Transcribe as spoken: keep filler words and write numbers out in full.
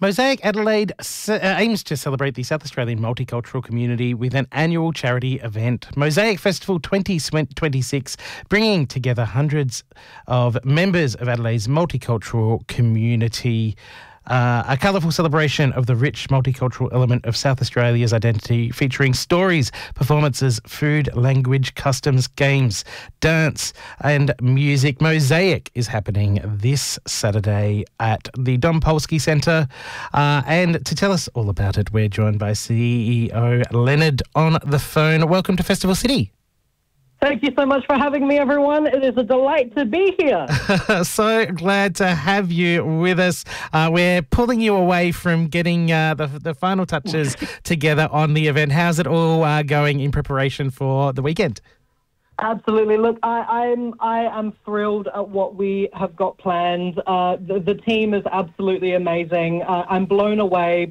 Mosaic Adelaide s- uh, aims to celebrate the South Australian multicultural community with an annual charity event, Mosaic Festival twenty twenty-six, bringing together hundreds of members of Adelaide's multicultural community. Uh, a colourful celebration of the rich multicultural element of South Australia's identity, featuring stories, performances, food, language, customs, games, dance and music. Mosaic is happening this Saturday at the Dom Polsky Centre. Uh, and to tell us all about it, we're joined by C E O Leonard on the phone. Welcome to Festival City. Thank you so much for having me, everyone. It is a delight to be here. So glad to have you with us. Uh, we're pulling you away from getting uh, the, the final touches together on the event. How's it all uh, going in preparation for the weekend? Absolutely. Look, I, I'm I am thrilled at what we have got planned. Uh, the, the team is absolutely amazing. Uh, I'm blown away